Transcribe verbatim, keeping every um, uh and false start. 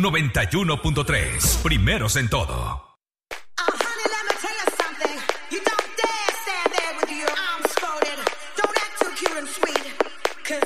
noventa y uno punto tres. Primeros en todo.